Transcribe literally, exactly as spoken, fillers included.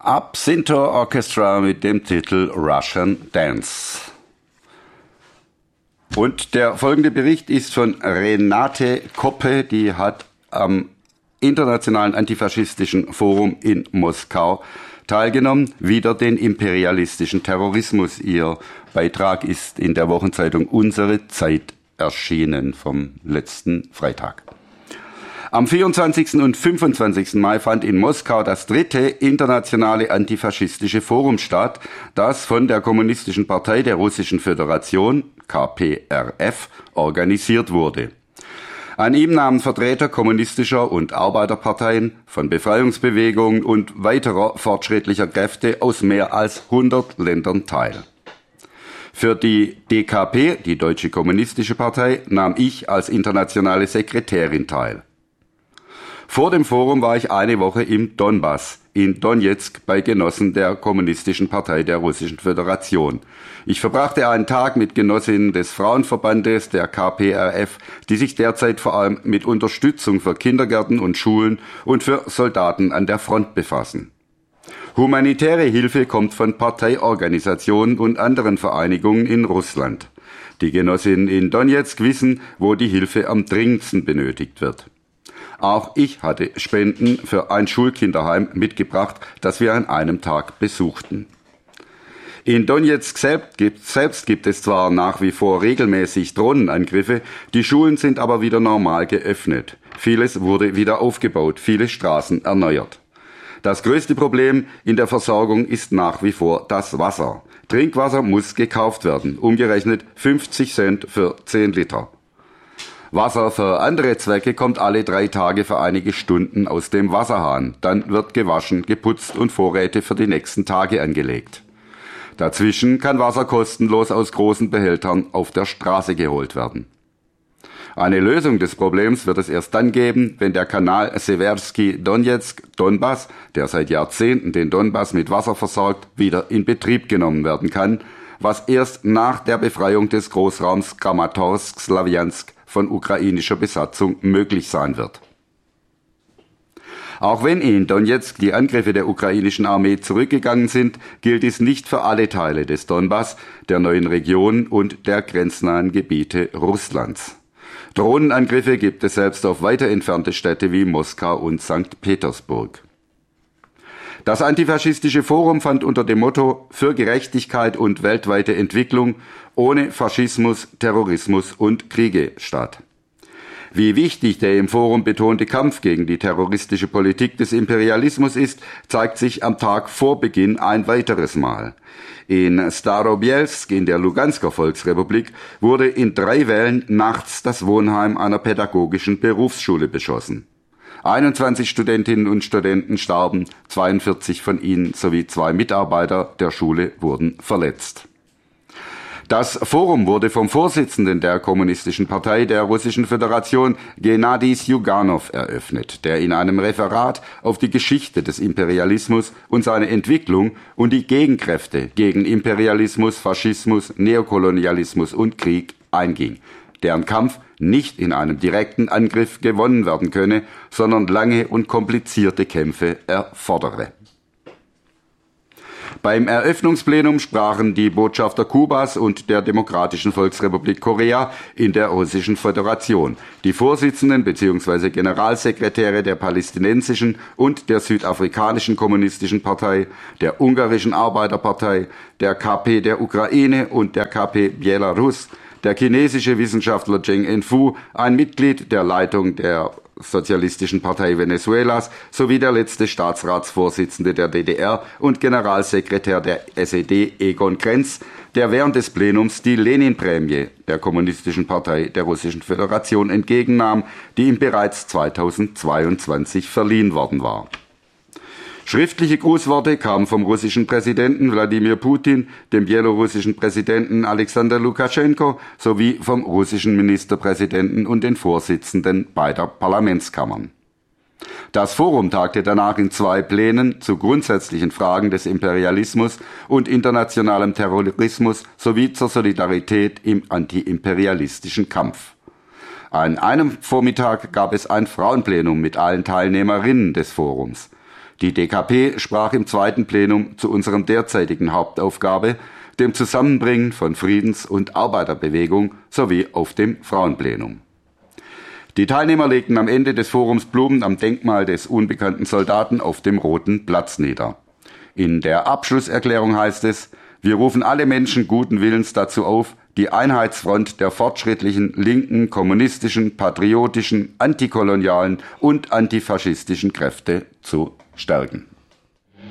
Absinto Orchestra mit dem Titel Russian Dance. Und der folgende Bericht ist von Renate Koppe, die hat am Internationalen Antifaschistischen Forum in Moskau teilgenommen, wieder den imperialistischen Terrorismus. Ihr Beitrag ist in der Wochenzeitung Unsere Zeit erschienen vom letzten Freitag. Am vierundzwanzigsten und fünfundzwanzigsten Mai fand in Moskau das dritte internationale antifaschistische Forum statt, das von der Kommunistischen Partei der Russischen Föderation, K P R F, organisiert wurde. An ihm nahmen Vertreter kommunistischer und Arbeiterparteien, von Befreiungsbewegungen und weiterer fortschrittlicher Kräfte aus mehr als hundert Ländern teil. Für die D K P, die Deutsche Kommunistische Partei, nahm ich als internationale Sekretärin teil. Vor dem Forum war ich eine Woche im Donbass, in Donezk, bei Genossen der Kommunistischen Partei der Russischen Föderation. Ich verbrachte einen Tag mit Genossinnen des Frauenverbandes der K P R F, die sich derzeit vor allem mit Unterstützung für Kindergärten und Schulen und für Soldaten an der Front befassen. Humanitäre Hilfe kommt von Parteiorganisationen und anderen Vereinigungen in Russland. Die Genossinnen in Donezk wissen, wo die Hilfe am dringendsten benötigt wird. Auch ich hatte Spenden für ein Schulkinderheim mitgebracht, das wir an einem Tag besuchten. In Donezk selbst gibt, selbst gibt es zwar nach wie vor regelmäßig Drohnenangriffe, die Schulen sind aber wieder normal geöffnet. Vieles wurde wieder aufgebaut, viele Straßen erneuert. Das größte Problem in der Versorgung ist nach wie vor das Wasser. Trinkwasser muss gekauft werden, umgerechnet fünfzig Cent für zehn Liter. Wasser für andere Zwecke kommt alle drei Tage für einige Stunden aus dem Wasserhahn. Dann wird gewaschen, geputzt und Vorräte für die nächsten Tage angelegt. Dazwischen kann Wasser kostenlos aus großen Behältern auf der Straße geholt werden. Eine Lösung des Problems wird es erst dann geben, wenn der Kanal Seversky Donezk-Donbass, der seit Jahrzehnten den Donbass mit Wasser versorgt, wieder in Betrieb genommen werden kann, was erst nach der Befreiung des Großraums Kramatorsk-Slawjansk von ukrainischer Besatzung möglich sein wird. Auch wenn in Donezk die Angriffe der ukrainischen Armee zurückgegangen sind, gilt dies nicht für alle Teile des Donbass, der neuen Region und der grenznahen Gebiete Russlands. Drohnenangriffe gibt es selbst auf weiter entfernte Städte wie Moskau und Sankt Petersburg. Das Antifaschistische Forum fand unter dem Motto für Gerechtigkeit und weltweite Entwicklung ohne Faschismus, Terrorismus und Kriege statt. Wie wichtig der im Forum betonte Kampf gegen die terroristische Politik des Imperialismus ist, zeigt sich am Tag vor Beginn ein weiteres Mal. In Starobielsk in der Lugansker Volksrepublik wurde in drei Wellen nachts das Wohnheim einer pädagogischen Berufsschule beschossen. einundzwanzig Studentinnen und Studenten starben, zweiundvierzig von ihnen sowie zwei Mitarbeiter der Schule wurden verletzt. Das Forum wurde vom Vorsitzenden der Kommunistischen Partei der Russischen Föderation, Gennadi Sjuganov, eröffnet, der in einem Referat auf die Geschichte des Imperialismus und seine Entwicklung und die Gegenkräfte gegen Imperialismus, Faschismus, Neokolonialismus und Krieg einging, deren Kampf nicht in einem direkten Angriff gewonnen werden könne, sondern lange und komplizierte Kämpfe erfordere. Beim Eröffnungsplenum sprachen die Botschafter Kubas und der Demokratischen Volksrepublik Korea in der Russischen Föderation, die Vorsitzenden bzw. Generalsekretäre der palästinensischen und der südafrikanischen Kommunistischen Partei, der ungarischen Arbeiterpartei, der K P der Ukraine und der K P Belarus, der chinesische Wissenschaftler Zheng Enfu, ein Mitglied der Leitung der Sozialistischen Partei Venezuelas sowie der letzte Staatsratsvorsitzende der D D R und Generalsekretär der S E D Egon Krenz, der während des Plenums die Lenin-Prämie der Kommunistischen Partei der Russischen Föderation entgegennahm, die ihm bereits zweitausendzweiundzwanzig verliehen worden war. Schriftliche Grußworte kamen vom russischen Präsidenten Wladimir Putin, dem bielorussischen Präsidenten Alexander Lukaschenko sowie vom russischen Ministerpräsidenten und den Vorsitzenden beider Parlamentskammern. Das Forum tagte danach in zwei Plänen zu grundsätzlichen Fragen des Imperialismus und internationalem Terrorismus sowie zur Solidarität im antiimperialistischen Kampf. An einem Vormittag gab es ein Frauenplenum mit allen Teilnehmerinnen des Forums. Die D K P sprach im zweiten Plenum zu unserem derzeitigen Hauptaufgabe, dem Zusammenbringen von Friedens- und Arbeiterbewegung sowie auf dem Frauenplenum. Die Teilnehmer legten am Ende des Forums Blumen am Denkmal des unbekannten Soldaten auf dem Roten Platz nieder. In der Abschlusserklärung heißt es: Wir rufen alle Menschen guten Willens dazu auf, die Einheitsfront der fortschrittlichen, linken, kommunistischen, patriotischen, antikolonialen und antifaschistischen Kräfte zu stärken.